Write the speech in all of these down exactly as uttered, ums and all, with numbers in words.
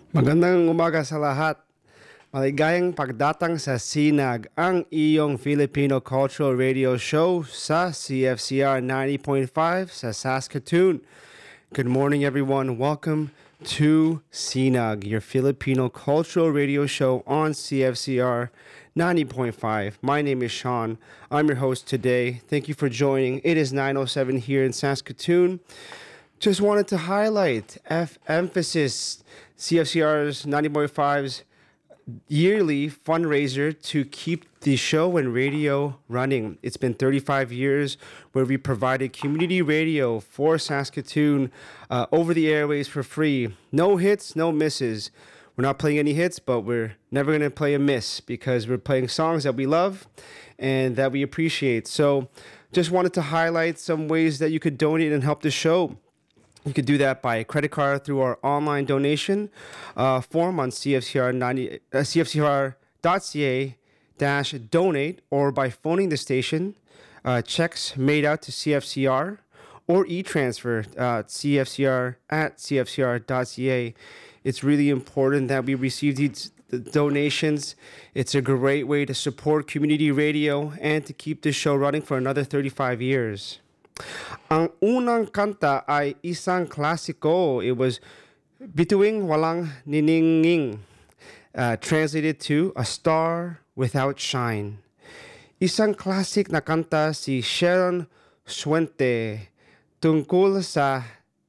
Magandang umaga sa lahat. Maligayang pagdatang sa Sinag, ang iyong Filipino Cultural Radio Show sa C F C R ninety point five sa Saskatoon. Good morning, everyone. Welcome to Sinag, your Filipino Cultural Radio Show on C F C R ninety point five. My name is Sean. I'm your host today. Thank you for joining. It is nine oh seven here in Saskatoon. Just wanted to highlight F emphasis C F C R's ninety point five's yearly fundraiser to keep the show and radio running. It's been thirty-five years where we provided community radio for Saskatoon uh, over the airways for free. No hits, no misses. We're not playing any hits, but we're never going to play a miss because we're playing songs that we love and that we appreciate. So just wanted to highlight some ways that you could donate and help the show. You could do that by credit card through our online donation uh, form on C F C R ninety, uh, C F C R dot C A dash donate, or by phoning the station. Uh, checks made out to C F C R or e-transfer uh, C F C R at C F C R dot C A. It's really important that we receive these the donations. It's a great way to support community radio and to keep this show running for another thirty-five years. Ang unang kanta ay isang klasiko. It was Bituing Walang Niningning, uh, translated to A Star Without Shine. Isang classic na kanta si Sharon Suente tungkol sa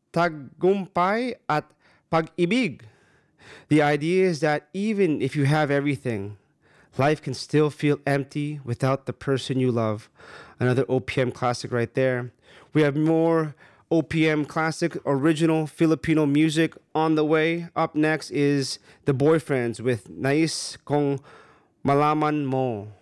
tagumpay at pag-ibig. The idea is that even if you have everything, life can still feel empty without the person you love. Another O P M classic right there. We have more O P M classic original Filipino music on the way. Up next is The Boyfriends with Nais Kong Malaman Mo.